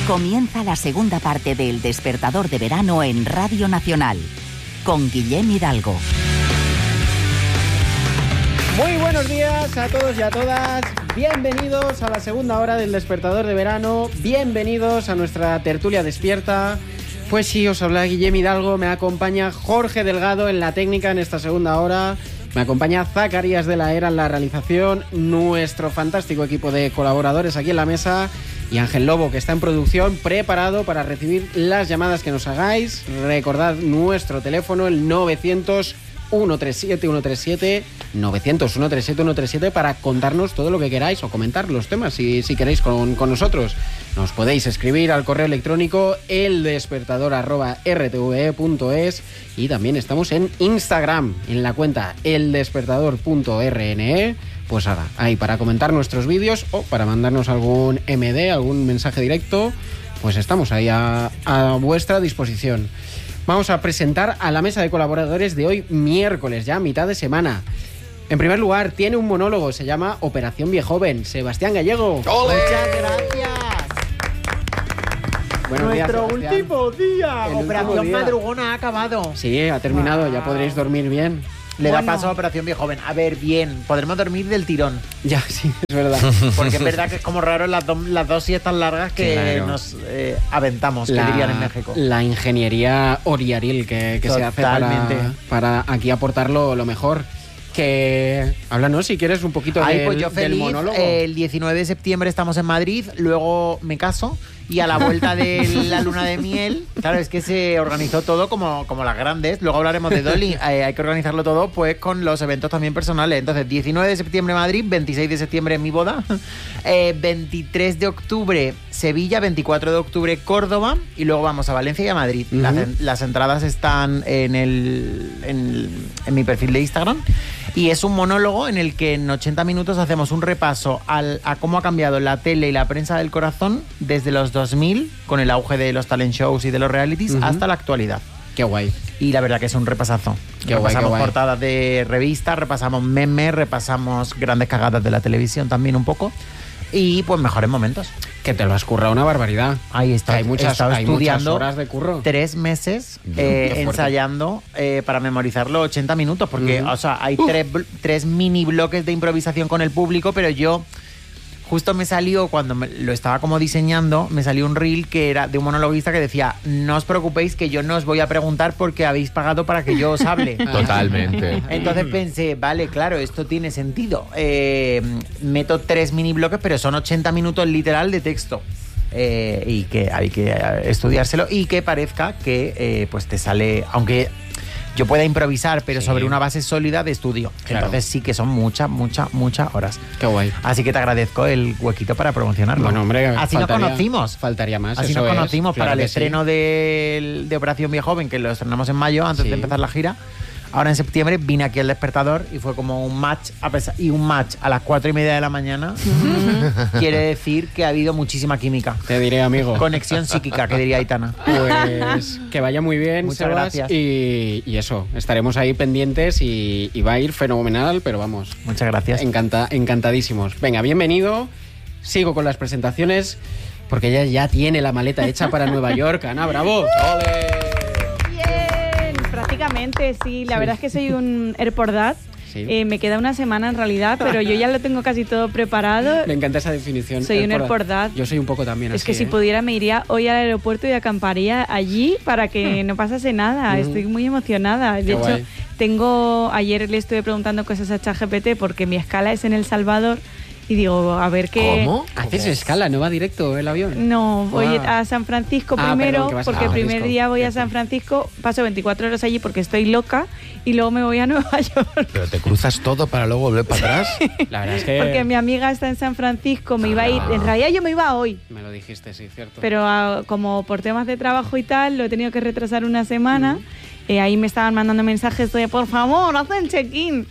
Comienza la segunda parte de El Despertador de Verano en Radio Nacional, con Guillem Hidalgo. Muy buenos días a todos y a todas. Bienvenidos a la segunda hora del Despertador de Verano. Bienvenidos a nuestra tertulia despierta. Pues sí, os habla Guillem Hidalgo. Me acompaña Jorge Delgado en la técnica en esta segunda hora. Me acompaña Zacarías de la Era en la realización. Nuestro fantástico equipo de colaboradores aquí en la mesa. Y Ángel Lobo, que está en producción, preparado para recibir las llamadas que nos hagáis. Recordad nuestro teléfono, el 900-137-137, 900-137-137, para contarnos todo lo que queráis o comentar los temas, si queréis, con nosotros. Nos podéis escribir al correo electrónico eldespertador@rtve.es, y también estamos en Instagram, en la cuenta eldespertador.rne. Pues ahora, ahí para comentar nuestros vídeos o para mandarnos algún MD, algún mensaje directo, pues estamos ahí a vuestra disposición. Vamos a presentar a la mesa de colaboradores de hoy, miércoles, ya mitad de semana. En primer lugar, tiene un monólogo, se llama Operación Viejoven. Sebastián Gallego. ¡Ole! Muchas gracias. Buenos días, Nuestro Sebastián. último día. El Operación último día. Madrugona ha acabado. Sí, ha terminado, ya podréis dormir bien. Le da Bueno. paso a Operación Viejoven. A ver, bien, podremos dormir del tirón. Ya, sí, es verdad. Porque es verdad que es como raro las dos siestas largas que Claro. nos aventamos, que dirían en México. La ingeniería oriaril que se hace Totalmente. para aquí aportar lo mejor. Que háblanos si quieres un poquito Ay, pues yo del feliz. monólogo. El 19 de septiembre estamos en Madrid, luego me caso y a la vuelta de la luna de miel, claro, es que se organizó todo como las grandes. Luego hablaremos de Dolly. Hay que organizarlo todo pues con los eventos también personales. Entonces, 19 de septiembre Madrid, 26 de septiembre mi boda, 23 de octubre Sevilla, 24 de octubre Córdoba y luego vamos a Valencia y a Madrid. Uh-huh. Las entradas están en mi perfil de Instagram. Y es un monólogo en el que en 80 minutos hacemos un repaso a cómo ha cambiado la tele y la prensa del corazón desde los 2000, con el auge de los talent shows y de los realities, Uh-huh. hasta la actualidad. Qué guay. Y la verdad que es un repasazo. Qué guay, Repasamos qué guay. portadas de revistas, repasamos memes, repasamos grandes cagadas de la televisión también un poco. Y pues mejores momentos. Que te lo has currado una barbaridad. Ahí está. Hay muchas, He estado hay muchas estudiando horas de curro. 3 meses Qué fuerte. ensayando para memorizar los 80 minutos, porque Ujú. o sea, hay tres mini bloques de improvisación con el público, pero yo justo me salió, cuando lo estaba como diseñando, me salió un reel que era de un monologuista que decía: no os preocupéis que yo no os voy a preguntar porque habéis pagado para que yo os hable. Totalmente. Entonces pensé, vale, claro, esto tiene sentido. Meto 3 mini bloques, pero son 80 minutos literal de texto. Y que hay que estudiárselo y que parezca que pues te sale, aunque yo pueda improvisar, pero Sí. sobre una base sólida de estudio. Claro. Entonces sí que son muchas horas. Qué guay. Así que te agradezco el huequito para promocionarlo. Bueno, hombre, así nos conocimos. Faltaría más. Así eso nos es, conocimos claro para el que sí. estreno de Operación Viejoven, que lo estrenamos en mayo, antes Sí. de empezar la gira. Ahora en septiembre vine aquí al Despertador y fue como un match, un match a las 4:30 de la mañana. Quiere decir que ha habido muchísima química. Te diré, amigo. Conexión psíquica, que diría Aitana. Pues que vaya muy bien, Muchas Sebas, gracias. y eso, estaremos ahí pendientes y va a ir fenomenal, pero vamos, Muchas gracias. encantadísimos. Venga, bienvenido. Sigo con las presentaciones porque ella ya tiene la maleta hecha para Nueva York. Ana, bravo. Bien, prácticamente sí. La verdad es que soy un Airport Dad. Sí. Me queda una semana en realidad, pero yo ya lo tengo casi todo preparado. Me encanta esa definición. Soy un Airport Dad. Yo soy un poco también Es así. que si pudiera me iría hoy al aeropuerto y acamparía allí para que no pasase nada. Ujú. Estoy muy emocionada. De Qué hecho, guay. ayer le estuve preguntando cosas a ChatGPT porque mi escala es en El Salvador y digo, a ver qué... ¿Cómo? Haces escala, ¿no va directo el avión? No, voy Ah. a San Francisco Ah, primero, perdón, que vas a porque San el primer Francisco. día voy a Cierto. San Francisco, paso 24 horas allí porque estoy loca y luego me voy a Nueva York. Pero te cruzas todo para luego volver para atrás. La verdad es que... Porque mi amiga está en San Francisco, me iba a ir, en realidad yo me iba hoy, Me lo dijiste, sí, cierto. pero como por temas de trabajo y tal, lo he tenido que retrasar una semana. Ahí me estaban mandando mensajes de, por favor, haz el check-in.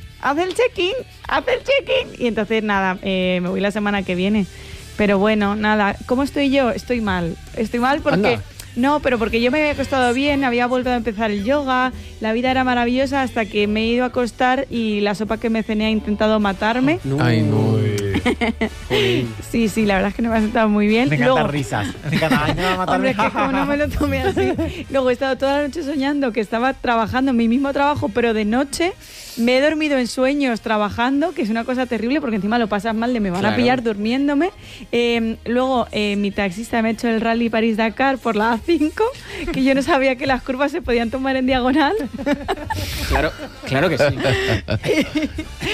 Y entonces, nada, me voy la semana que viene. Pero bueno, nada, ¿cómo estoy yo? Estoy mal porque... Anda. No, pero porque yo me había acostado bien, había vuelto a empezar el yoga, la vida era maravillosa hasta que me he ido a acostar y la sopa que me cené ha intentado matarme. No. Ay, no. Sí, sí, la verdad es que no me ha sentado muy bien. Me encantan risas. Me encanta. Ay, me va a matar. Hombre, es que como no me lo tomé así. Luego he estado toda la noche soñando que estaba trabajando en mi mismo trabajo, pero de noche. Me he dormido en sueños trabajando, que es una cosa terrible porque encima lo pasas mal de me van a pillar durmiéndome. Luego mi taxista me ha hecho el Rally París-Dakar por la A5, que yo no sabía que las curvas se podían tomar en diagonal. Claro que sí.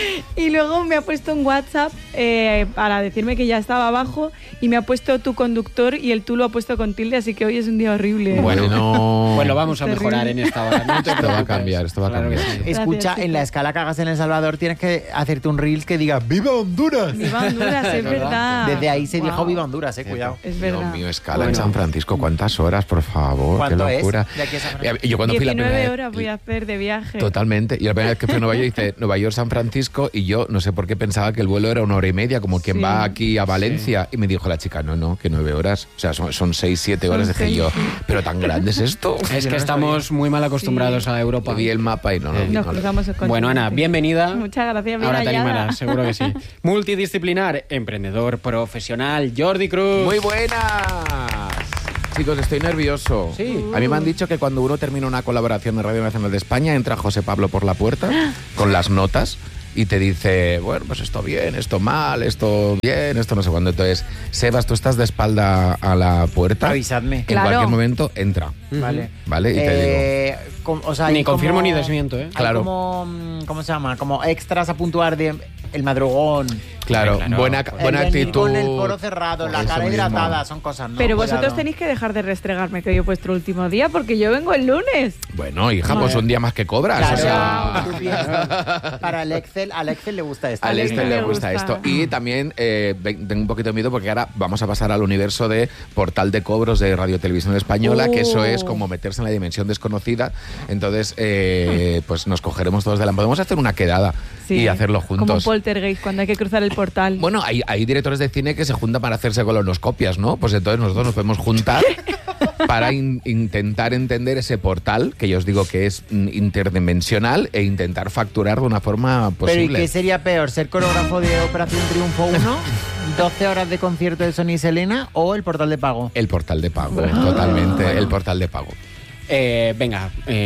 Y luego me ha puesto un WhatsApp para decirme que ya estaba abajo y me ha puesto tu conductor y el tú lo ha puesto con tilde, así que hoy es un día horrible. Bueno, vamos a mejorar en esta hora. No te Esto va a preocupes. cambiar, esto va a cambiar. que sí. Escucha, Gracias, en la escala que hagas en El Salvador tienes que hacerte un reels que diga ¡Viva Honduras! Viva Honduras, es verdad. Desde ahí se dijo Guau. Viva Honduras, cuidado. Es Dios verdad. mío, escala en San Francisco. ¿Cuántas horas, por favor? ¿Cuánto Qué locura. es de aquí a San Francisco? Yo cuando fui la primera 19 vez, horas voy a hacer de viaje. Totalmente. Y la primera vez que fui a Nueva York hice Nueva York-San Francisco y yo no sé por qué pensaba que el vuelo era 1 hora y media, como quien Sí. va aquí a Valencia. Y me dijo la chica, no, que 9 horas. O sea, son 6, 7 horas. Son Dije 6, yo, sí. ¿pero tan grande es esto? Es que estamos muy mal acostumbrados a Europa. Yo vi el mapa y no. Nos cruzamos el Bueno, Ana, continente. bienvenida. Muchas gracias, bien Ahora te hallada. animarás, seguro que sí. Multidisciplinar, emprendedor, profesional, Jordi Cruz. Muy buenas. Chicos, estoy nervioso. Sí. A mí me han dicho que cuando uno termina una colaboración de Radio Nacional de España, entra José Pablo por la puerta con las notas y te dice, bueno, pues esto bien, esto mal, esto bien, esto no sé cuándo. Entonces, Sebas, tú estás de espalda a la puerta. Avisadme. En Claro. cualquier momento, entra. Vale. ¿Vale? Y te digo. O sea, Ni hay confirmo como- ni desmiento, ¿eh? hay Claro. como, ¿cómo se llama? Como extras a puntuar de el madrugón. Claro, Claro, buena El buena venir actitud. con el poro cerrado, la Eso cara mismo. hidratada, son cosas, ¿no? Pero vosotros Cuidado. tenéis que dejar de restregarme que hoy he puesto el último día porque yo vengo el lunes. Bueno, hija, pues un día más que cobras. Claro, O sea, tú piensas. Para el Excel, al Excel le gusta esto. al Alex este me le gusta gusta. esto. Y también tengo un poquito de miedo porque ahora vamos a pasar al universo de portal de cobros de Radio Televisión Española, que eso es como meterse en la dimensión desconocida. Entonces, pues nos cogeremos todos de la... Podemos hacer una quedada y hacerlo Como un juntos. poltergeist cuando hay que cruzar el portal. Bueno, hay directores de cine que se juntan para hacerse colonoscopias, ¿no? Pues entonces nosotros nos podemos juntar para intentar entender ese portal, que yo os digo que es interdimensional, e intentar facturar de una forma Pero ¿y posible. qué sería peor? ¿Ser coreógrafo de Operación Triunfo 1? 12 horas de concierto de Sony y Selena o el portal de pago. El portal de pago, totalmente, el portal de pago. Venga,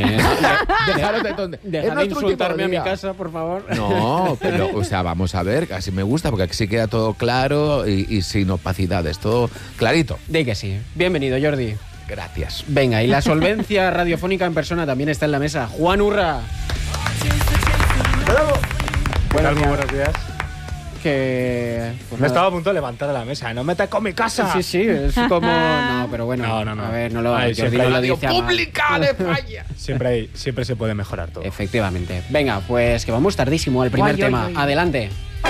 Dejaros de tonte. Es dejad de nuestro insultarme a último mi día. casa, por favor. No, pero, o sea, vamos a ver, así me gusta, porque así queda todo claro y sin opacidades, todo clarito. Di que sí. Bienvenido, Jordi. Gracias. Venga, y la solvencia radiofónica en persona también está en la mesa. Juan Urra. Muy buenos días. Que... pues Me nada. estaba a punto de levantar de la mesa. ¡No me con mi casa! Sí, sí, es como... No, pero bueno. No. A ver, no lo... Ay, Jordi siempre lo hay dice a mal. ¡Pública de España! Siempre se puede mejorar todo. Efectivamente. Venga, pues que vamos tardísimo al primer Guay, guay, tema. guay. Adelante.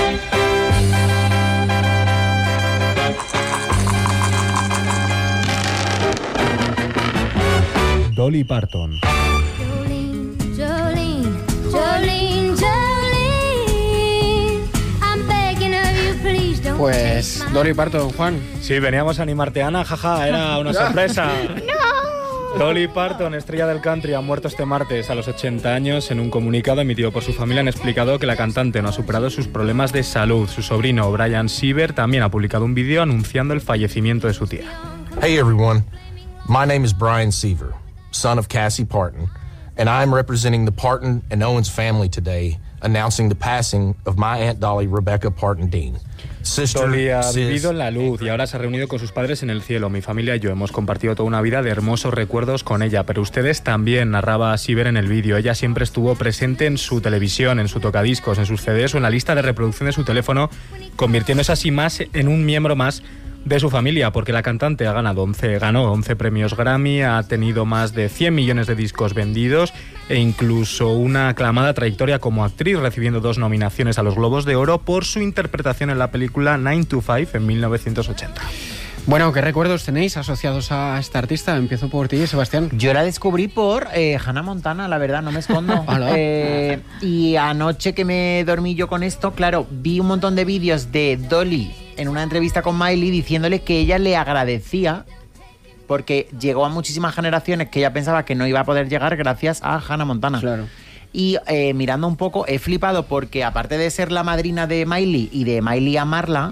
Dolly Parton. Jolene, Jolene, Jolene, Jolene, I'm begging of you, please don't Pues, take my Dolly Parton, Juan. Sí, veníamos a animarte, Ana. Jaja, era una sorpresa. Dolly Parton, estrella del country, ha muerto este martes a los 80 años. En un comunicado emitido por su familia han explicado que la cantante no ha superado sus problemas de salud. Su sobrino Brian Siever también ha publicado un vídeo anunciando el fallecimiento de su tía. Hey everyone, my name is Brian Seaver, son of Cassie Parton, and I'm representing the Parton and Owens family today, announcing the passing of my Aunt Dolly Rebecca Parton Dean. Sister, Dolly ha sis, vivido en la luz y ahora se ha reunido con sus padres en el cielo. Mi familia y yo hemos compartido toda una vida de hermosos recuerdos con ella, pero ustedes también, narraba Siever en el vídeo. Ella siempre estuvo presente en su televisión, en su tocadiscos, en sus CDs o en la lista de reproducción de su teléfono, convirtiéndose así más en un miembro más de su familia, porque la cantante ganó 11 premios Grammy, ha tenido más de 100 millones de discos vendidos e incluso una aclamada trayectoria como actriz, recibiendo 2 nominaciones a los Globos de Oro por su interpretación en la película 9 to 5 en 1980. Bueno, ¿qué recuerdos tenéis asociados a esta artista? Empiezo por ti, Sebastián. Yo la descubrí por Hannah Montana, la verdad, no me escondo. Hola. Y anoche que me dormí yo con esto, claro, vi un montón de vídeos de Dolly en una entrevista con Miley diciéndole que ella le agradecía porque llegó a muchísimas generaciones que ella pensaba que no iba a poder llegar gracias a Hannah Montana. Claro. Y mirando un poco, he flipado porque aparte de ser la madrina de Miley y de Miley amarla,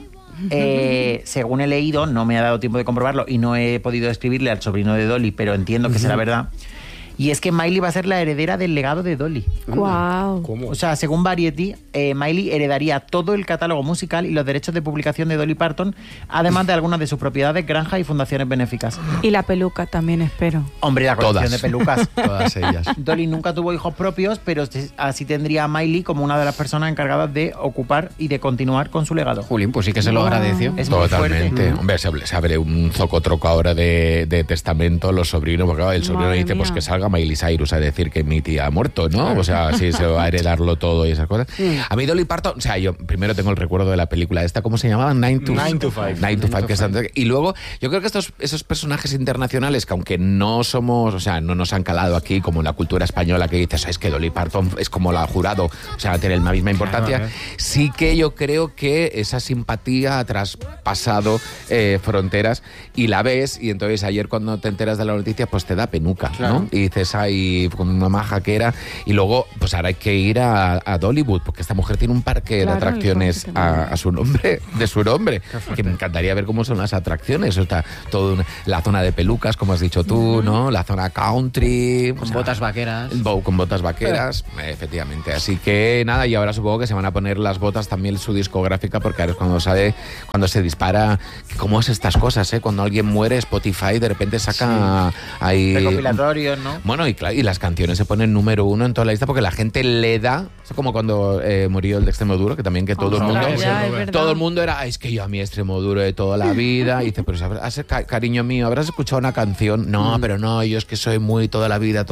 según he leído, no me ha dado tiempo de comprobarlo y no he podido escribirle al sobrino de Dolly, pero entiendo que será verdad. Y es que Miley va a ser la heredera del legado de Dolly. Guau. ¿Cómo? O sea, según Variety, Miley heredaría todo el catálogo musical y los derechos de publicación de Dolly Parton, además de algunas de sus propiedades, granjas y fundaciones benéficas. Y la peluca también, espero. Hombre, la colección Todas. de pelucas. Todas ellas. Dolly nunca tuvo hijos propios, pero así tendría a Miley como una de las personas encargadas de ocupar y de continuar con su legado. Jolín, pues sí que se lo agradeció. Es muy Totalmente. fuerte. Hombre, se abre un zocotroco ahora de testamento los sobrinos, porque claro, el sobrino Madre dice pues mía. que salga Miley Cyrus a decir que mi tía ha muerto, ¿no? O sea, sí, se va a heredarlo todo y esas cosas. A mí Dolly Parton, o sea, yo primero tengo el recuerdo de la película esta, ¿cómo se llamaba? 9 to 5. 9 to 5, que está... Y luego, yo creo que esos personajes internacionales que aunque no somos, o sea, no nos han calado aquí como en la cultura española que dices, es que Dolly Parton es como la jurado, o sea, tiene la misma importancia, Claro. sí que yo creo que esa simpatía ha traspasado fronteras y la ves, y entonces ayer cuando te enteras de la noticia pues te da penuca, ¿no? Y dices, ay, como una maja que era, y luego pues ahora hay que ir a Dollywood porque esta mujer tiene un parque de Claro, atracciones el parque a su nombre, de su nombre, que me encantaría ver cómo son las atracciones. Está toda la zona de pelucas, como has dicho tú, ¿no? La zona country, Con botas vaqueras. con botas vaqueras, efectivamente. Así que nada, y ahora supongo que se van a poner las botas también su discográfica, porque ahora es cuando se dispara. ¿Cómo es estas cosas, cuando alguien muere, Spotify de repente saca ahí Recopilatorios, ¿no? bueno, y las canciones se ponen número 1 en toda la lista porque la gente le da, es como cuando murió el de Extremoduro, que también que todo el mundo, Ya, es verdad. todo el mundo era, es que yo a mi Extremoduro de toda la vida, y dice, pero cariño mío, ¿habrás escuchado una canción? No, pero no, yo es que soy muy toda la vida.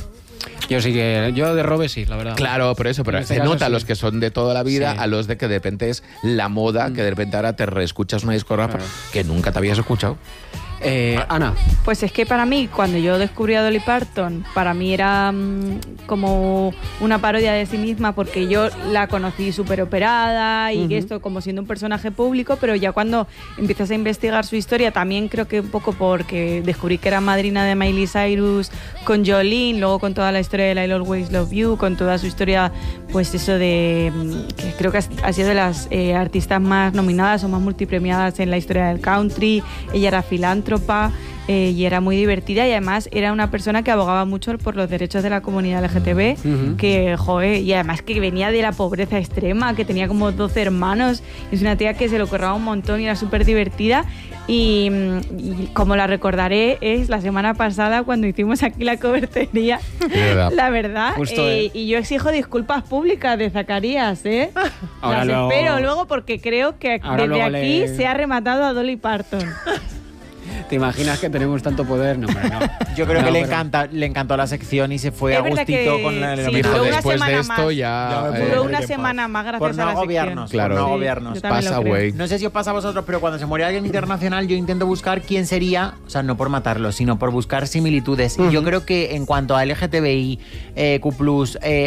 Yo sí que... Yo de Robe sí, la verdad. Claro, por eso, pero En este se caso nota a sí. los que son de toda la vida, Sí. a los de que de repente es la moda, que de repente ahora te reescuchas una discográfica Claro. que nunca te habías escuchado. Ana. Pues es que para mí, cuando yo descubrí a Dolly Parton, para mí era como una parodia de sí misma, porque yo la conocí súper operada y esto como siendo un personaje público, pero ya cuando empiezas a investigar su historia, también creo que un poco porque descubrí que era madrina de Miley Cyrus con Jolene, luego con toda la historia de I'll Always Love You, con toda su historia, pues eso de que creo que ha sido de las artistas más nominadas o más multipremiadas en la historia del country. Ella era filántropa y era muy divertida, y además era una persona que abogaba mucho por los derechos de la comunidad LGTB, que joder, y además que venía de la pobreza extrema, que tenía como 12 hermanos, es una tía que se lo curraba un montón y era súper divertida. Y como la recordaré es la semana pasada cuando hicimos aquí la cobertería, la verdad, Justo, y yo exijo disculpas públicas de Zacarías, Ahora las luego- espero luego, porque creo que Ahora desde luego aquí le- se ha rematado a Dolly Parton. ¿Te imaginas que tenemos tanto poder? No, hombre, no. Yo creo No, que pero- le encantó la sección y se fue Es a verdad gustito que con el sí, homenaje. duró una Después de semana esto más. ya... Duró eh, una semana más gracias por no a la sección. agobiarnos, Claro. por no Sí, agobiarnos. yo también Pasa, lo creo. güey. No sé si os pasa a vosotros, pero cuando se muere alguien internacional, yo intento buscar quién sería, o sea, no por matarlo, sino por buscar similitudes. Y yo creo que en cuanto a LGTBI, Q+,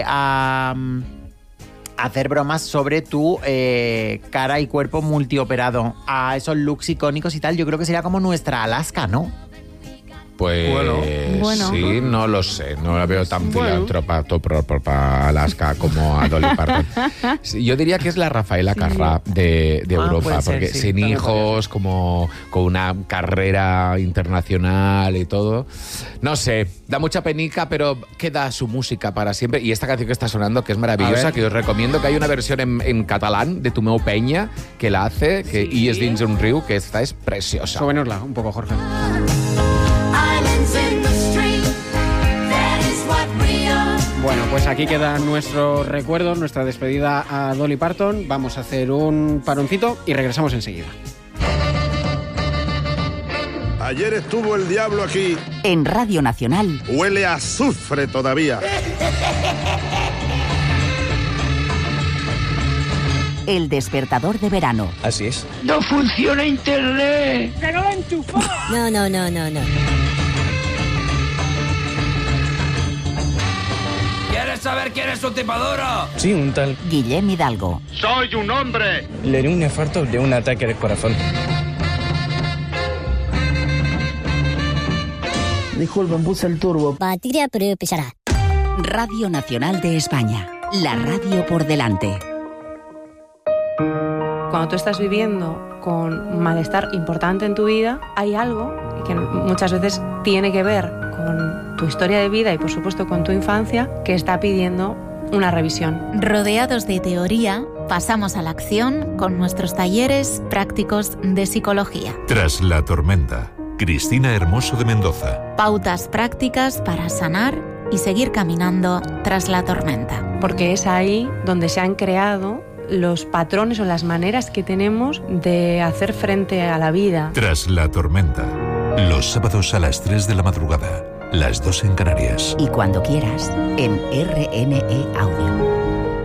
hacer bromas sobre tu cara y cuerpo multioperado, a esos looks icónicos y tal, yo creo que sería como nuestra Alaska, ¿no? Pues Bueno. sí, no lo sé, no la veo tan filántropa Alaska como a Dolly Parton. Sí, yo diría que es la Rafaela Carrà de Europa, puede ser, porque sí, sin también hijos, como con una carrera internacional y todo. No sé, da mucha penica, pero queda su música para siempre. Y esta canción que está sonando, que es A maravillosa, ver. que os recomiendo, que hay una versión en catalán de Tomeu Peña que la hace, que y es dins un riu, que esta es preciosa. Súbenosla un poco, Jorge. Islands in the stream, that is what we are. Bueno, pues aquí quedan nuestros recuerdos, nuestra despedida a Dolly Parton. Vamos a hacer un paroncito y regresamos enseguida. Ayer estuvo el diablo aquí. En Radio Nacional, Huele a azufre todavía. El despertador de verano. Así es. No funciona internet. No, no, no, no, no. ¿Quieres saber quién es su tipadora? Sí, un tal. Guillem Hidalgo. ¡Soy un hombre! Le dio un infarto de un ataque al corazón. Disculpen, puse el turbo. Batería, pero pesará. Radio Nacional de España. La radio por delante. Cuando tú estás viviendo con un malestar importante en tu vida, hay algo que muchas veces tiene que ver con tu historia de vida y por supuesto con tu infancia que está pidiendo una revisión. Rodeados de teoría, pasamos a la acción con nuestros talleres prácticos de psicología. Tras la tormenta, Cristina Hermoso de Mendoza. Pautas prácticas para sanar y seguir caminando tras la tormenta. Porque es ahí donde se han creado los patrones o las maneras que tenemos de hacer frente a la vida. Tras la tormenta, los sábados a las 3 de la madrugada, las 2 en Canarias. Y cuando quieras, en RNE Audio.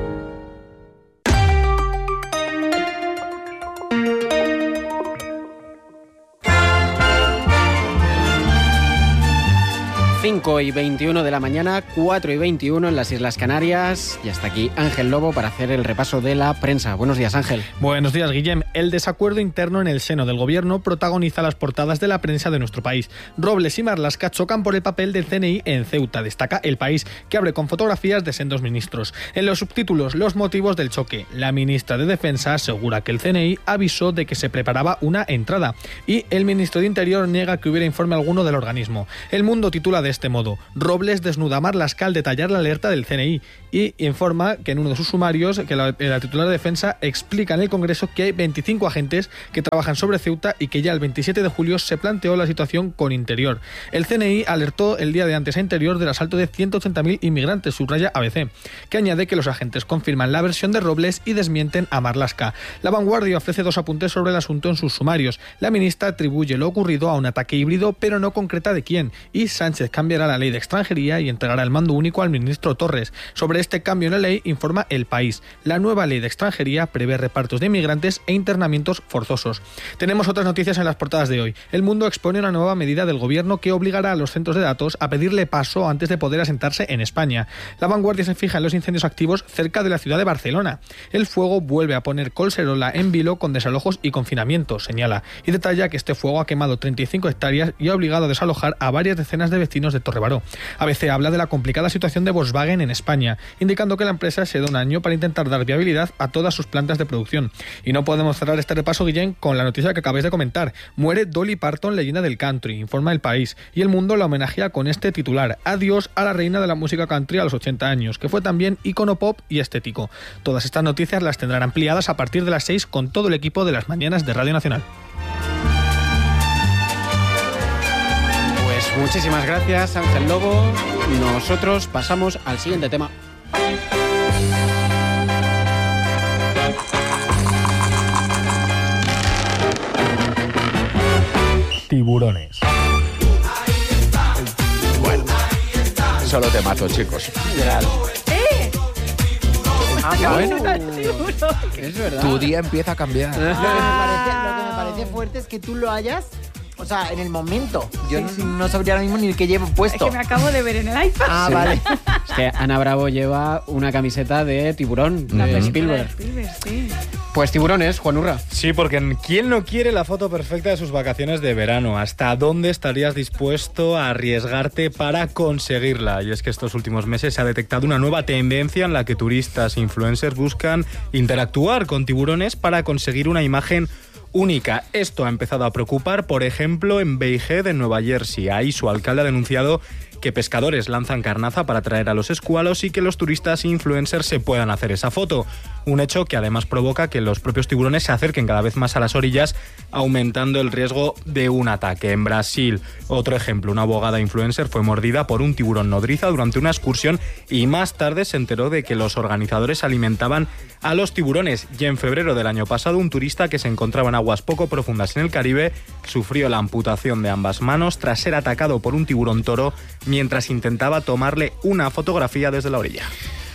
Y 21 de la mañana, 4 y 21 en las Islas Canarias. Y hasta aquí Ángel Lobo para hacer el repaso de la prensa. Buenos días, Ángel. Buenos días, Guillem. El desacuerdo interno en el seno del gobierno protagoniza las portadas de la prensa de nuestro país. Robles y Marlaska chocan por el papel del CNI en Ceuta. Destaca El País, que abre con fotografías de sendos ministros. En los subtítulos, los motivos del choque. La ministra de Defensa asegura que el CNI avisó de que se preparaba una entrada. Y el ministro de Interior niega que hubiera informe alguno del organismo. El Mundo titula de este modo: Robles desnuda a Marlaska al detallar la alerta del CNI y informa que en uno de sus sumarios que la titular de Defensa explica en el Congreso que hay 25 agentes que trabajan sobre Ceuta y que ya el 27 de julio se planteó la situación con Interior. El CNI alertó el día de antes a Interior del asalto de 180.000 inmigrantes, subraya ABC, que añade que los agentes confirman la versión de Robles y desmienten a Marlaska. La Vanguardia ofrece 2 apuntes sobre el asunto en sus sumarios. La ministra atribuye lo ocurrido a un ataque híbrido, pero no concreta de quién, y Sánchez cambiará la ley de extranjería y entregará el mando único al ministro Torres. Sobre este cambio en la ley informa El País. La nueva ley de extranjería prevé repartos de inmigrantes e internamientos forzosos. Tenemos otras noticias en las portadas de hoy. El Mundo expone una nueva medida del gobierno que obligará a los centros de datos a pedirle paso antes de poder asentarse en España. La Vanguardia se fija en los incendios activos cerca de la ciudad de Barcelona. El fuego vuelve a poner Collserola en vilo con desalojos y confinamientos, señala, y detalla que este fuego ha quemado 35 hectáreas y ha obligado a desalojar a varias decenas de vecinos de Torrebaró. ABC habla de la complicada situación de Volkswagen en España, indicando que la empresa se da un año para intentar dar viabilidad a todas sus plantas de producción. Y no podemos cerrar este repaso, Guillén, con la noticia que acabáis de comentar. Muere Dolly Parton, leyenda del country, informa El País, y El Mundo la homenajea con este titular: Adiós a la reina de la música country a los 80 años, que fue también ícono pop y estético. Todas estas noticias las tendrán ampliadas a partir de las 6 con todo el equipo de las mañanas de Radio Nacional. Muchísimas gracias, Ángel Lobo. Nosotros pasamos al siguiente tema. Tiburones. Bueno, solo te mato, chicos. Bueno, es verdad. Tu día empieza a cambiar. Lo que me parece fuerte es que tú lo hayas... O sea, en el momento. Yo no sabría ahora mismo ni el que llevo puesto. Es que me acabo de ver en el iPad. Ah, sí. Vale. Es que Ana Bravo lleva una camiseta de Tiburón, de Spielberg. Sí. Pues tiburones, Juan Urra. Sí, porque ¿quién no quiere la foto perfecta de sus vacaciones de verano? ¿Hasta dónde estarías dispuesto a arriesgarte para conseguirla? Y es que estos últimos meses se ha detectado una nueva tendencia en la que turistas e influencers buscan interactuar con tiburones para conseguir una imagen única. Esto ha empezado a preocupar, por ejemplo, en Bay Head, en Nueva Jersey. Ahí su alcalde ha denunciado que pescadores lanzan carnaza para atraer a los escualos y que los turistas e influencers se puedan hacer esa foto. Un hecho que además provoca que los propios tiburones se acerquen cada vez más a las orillas, aumentando el riesgo de un ataque. En Brasil, otro ejemplo, una abogada influencer fue mordida por un tiburón nodriza durante una excursión y más tarde se enteró de que los organizadores alimentaban a los tiburones. Y en febrero del año pasado, un turista que se encontraba en aguas poco profundas en el Caribe sufrió la amputación de ambas manos tras ser atacado por un tiburón toro mientras intentaba tomarle una fotografía desde la orilla.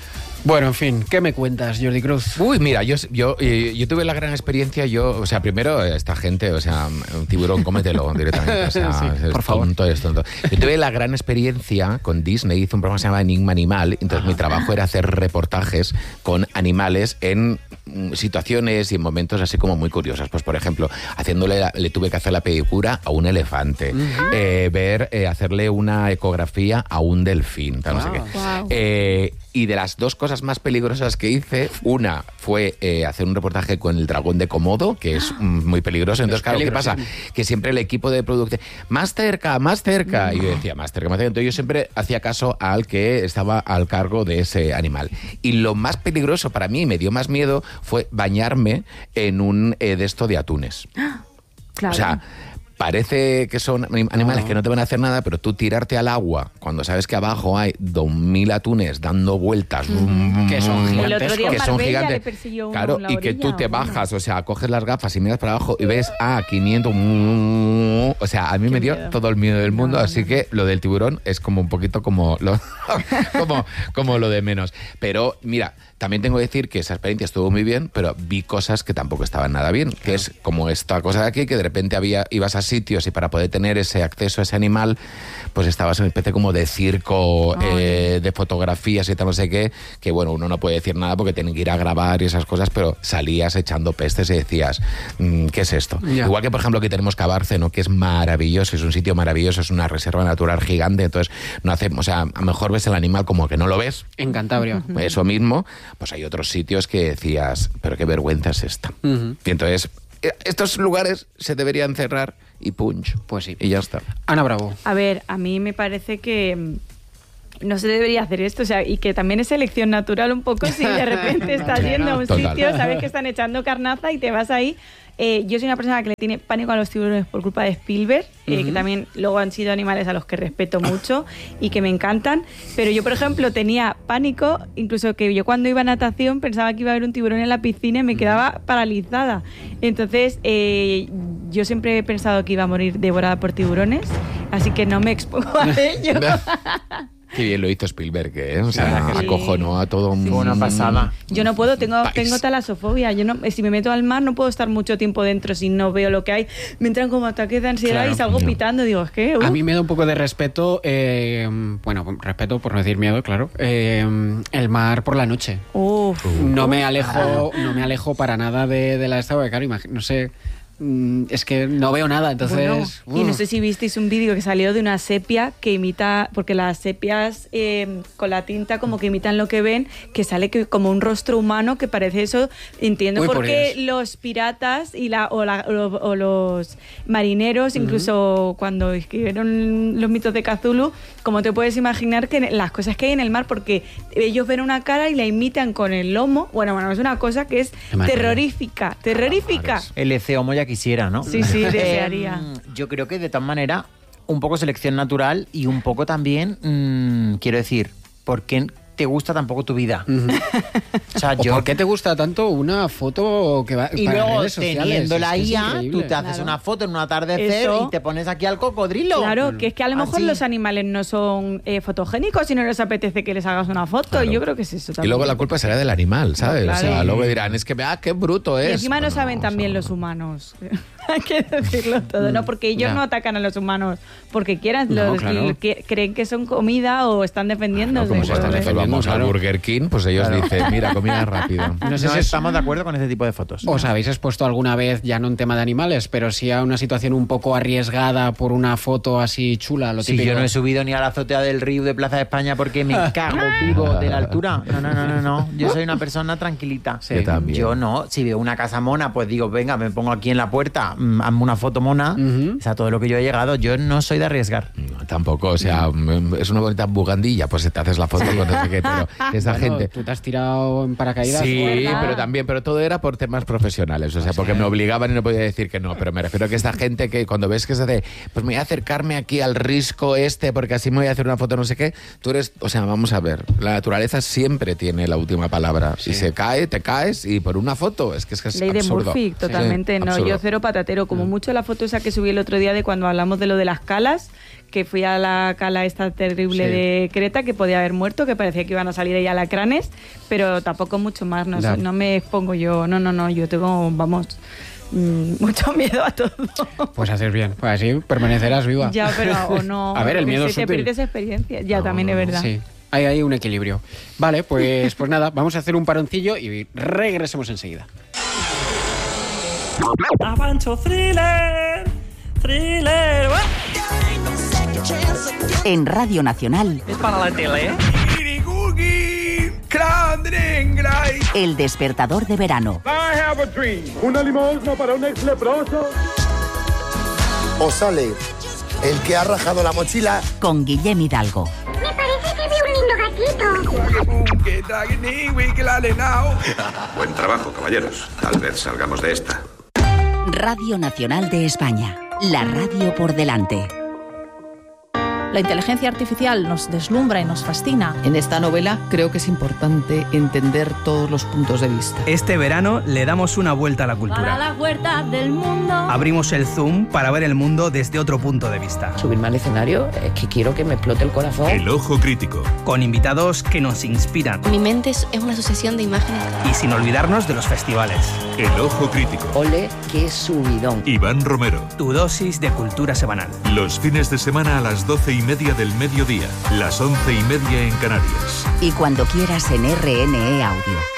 Bueno, en fin, ¿qué me cuentas, Jordi Cruz? Uy, mira, yo tuve la gran experiencia, o sea, primero, esta gente, o sea, un tiburón, cómetelo directamente, o sea, Sí, es por favor. tonto, es tonto. Yo tuve la gran experiencia con Disney, hice un programa que se llama Enigma Animal, entonces mi trabajo era hacer reportajes con animales en situaciones y en momentos así como muy curiosos. Pues, por ejemplo, le tuve que hacer la pedicura a un elefante, hacerle una ecografía a un delfín, tal, no sé qué. Wow. Y de las dos cosas más peligrosas que hice, una fue hacer un reportaje con el dragón de Komodo, que es muy peligroso. Entonces, claro, ¿qué pasa? Que siempre el equipo de producción, más cerca. Y yo decía, más cerca. Entonces yo siempre hacía caso al que estaba al cargo de ese animal. Y lo más peligroso para mí, me dio más miedo, fue bañarme en un de esto de atunes. Claro. O sea, parece que son animales que no te van a hacer nada, pero tú tirarte al agua cuando sabes que abajo hay 2.000 atunes dando vueltas, Que son El otro día en que son Marbella gigantes. le persiguió uno Claro, en la y que tú orilla, te bueno. bajas, o sea, coges las gafas y miras para abajo y ves a 500. O sea, a mí me dio miedo. todo el miedo del mundo, así que lo del tiburón es como un poquito como lo, como lo de menos. Pero mira, también tengo que decir que esa experiencia estuvo muy bien, pero vi cosas que tampoco estaban nada bien, que es como esta cosa de aquí, que de repente ibas a sitios y para poder tener ese acceso a ese animal, pues estabas en una especie como de circo, de fotografías y tal, no sé qué, que bueno, uno no puede decir nada porque tienen que ir a grabar y esas cosas, pero salías echando pestes y decías, ¿qué es esto? Ya. Igual que, por ejemplo, aquí tenemos Cabárceno, que es maravilloso, es un sitio maravilloso, es una reserva natural gigante, entonces no hacemos, o sea, a lo mejor ves el animal como que no lo ves, En Cantabria. eso mismo, pues hay otros sitios que decías, pero qué vergüenza es esta. Y entonces, estos lugares se deberían cerrar y punch. Pues sí. Y ya está. Ana Bravo. A ver, a mí me parece que no se debería hacer esto, o sea, y que también es selección natural un poco si de repente estás yendo a un Total. sitio, sabes que están echando carnaza y te vas ahí. Yo soy una persona que le tiene pánico a los tiburones por culpa de Spielberg, que también luego han sido animales a los que respeto mucho y que me encantan, pero yo, por ejemplo, tenía pánico, incluso que yo cuando iba a natación pensaba que iba a haber un tiburón en la piscina y me quedaba paralizada. Entonces, yo siempre he pensado que iba a morir devorada por tiburones, así que no me expongo a ello. Qué bien lo hizo Spielberg, ¿eh? O sea, Sí. acojonó a todo un... Fue una pasada. Yo no puedo, tengo País. talasofobia. Yo no, si me meto al mar no puedo estar mucho tiempo dentro si no veo lo que hay. Me entran como ataques de ansiedad Claro. y salgo No. pitando. Digo, es que... A mí me da un poco de respeto, respeto por no decir miedo, claro, el mar por la noche. Uf. No me alejo para nada de la esta, porque claro, no sé, es que no veo nada, entonces... Bueno, y no sé si visteis un vídeo que salió de una sepia que imita, porque las sepias con la tinta como que imitan lo que ven, que sale que como un rostro humano que parece eso. Entiendo Uy, por por qué Dios. los piratas o los marineros, incluso cuando escribieron los mitos de Cthulhu, como te puedes imaginar que las cosas que hay en el mar, porque ellos ven una cara y la imitan con el lomo. Bueno, es una cosa que es Imagínate. terrorífica. El Eceomo ya quisiera, ¿no? Sí, sí, desearía. Yo creo que de tal manera, un poco selección natural y un poco también, quiero decir, ¿por qué te gusta tampoco tu vida? O sea, ¿O por qué te gusta tanto una foto que va Y para luego, redes sociales? teniendo la Es que es IA, increíble. tú te haces Claro. una foto en un atardecer Eso. y te pones aquí al cocodrilo. Claro, que es que a lo mejor Así. los animales no son fotogénicos y no les apetece que les hagas una foto. Claro. Yo creo que es eso Y también. luego la culpa será del animal, ¿sabes? No, claro. O sea, luego dirán, es que, qué bruto es. Y encima no Bueno, saben o sea, también los humanos. Hay que decirlo todo, ¿no? Porque ellos Ya. no atacan a los humanos porque quieran, No, claro. creen que son comida o están defendiéndose. Como están cuando defendiendo, vamos al claro. Burger King, pues ellos dicen, mira, comida rápida. No sé No si estamos de acuerdo con ese tipo de fotos. os habéis expuesto alguna vez, ya no en tema de animales, pero sí a una situación un poco arriesgada por una foto así chula, lo Si típico. yo no he subido ni a la azotea del río de Plaza de España porque me cago vivo de la altura. No. Yo soy una persona tranquilita. Yo también. Yo no. Si veo una casa mona, pues digo, venga, me pongo aquí en la puerta, hazme una foto mona. O sea, todo lo que yo he llegado. Yo no soy de arriesgar. No, tampoco, o sea, es una bonita bugandilla, pues te haces la foto con no sé qué, pero esa Bueno, gente... ¿tú te has tirado en paracaídas? Sí, ¿verdad? pero todo era por temas profesionales, o sea, porque me obligaban y no podía decir que no, pero me refiero a que esta gente que cuando ves que se hace, pues me voy a acercarme aquí al risco este, porque así me voy a hacer una foto, no sé qué, tú eres, o sea, vamos a ver, la naturaleza siempre tiene la última palabra, si se cae, te caes, y por una foto, es que es Ley de absurdo. Murphy, totalmente. Sí, no, absurdo. yo cero patatero. Como mucho la foto esa que subí el otro día de cuando hablamos de lo de las calas, que fui a la cala esta terrible de Creta, que podía haber muerto, que parecía que iban a salir ahí alacranes, pero tampoco mucho más, no me expongo yo, no, yo tengo, vamos, mucho miedo a todo. Pues haces bien, pues así permanecerás viva. Ya, pero o no. A ver, el miedo si te pierdes experiencia, ya también es verdad. Sí, hay ahí un equilibrio. Vale, pues nada, vamos a hacer un paroncillo y regresemos enseguida. Avancho thriller. En Radio Nacional. Es para la tele, ¿eh? El despertador de verano. I have a dream. Una limosna para un ex leproso. O sale el que ha rajado la mochila. Con Guillem Hidalgo. Me parece que veo un lindo gatito. Buen trabajo, caballeros. Tal vez salgamos de esta. Radio Nacional de España. La radio por delante. La inteligencia artificial nos deslumbra y nos fascina. En esta novela creo que es importante entender todos los puntos de vista. Este verano le damos una vuelta a la cultura. Para la huerta del mundo. Abrimos el Zoom para ver el mundo desde otro punto de vista. Subirme al escenario es que quiero que me explote el corazón. El Ojo Crítico. Con invitados que nos inspiran. Mi mente es una sucesión de imágenes. Y sin olvidarnos de los festivales. El Ojo Crítico. Ole, qué subidón. Iván Romero. Tu dosis de cultura semanal. Los fines de semana a las 12:30 del mediodía, las 11:30 en Canarias. Y cuando quieras en RNE Audio.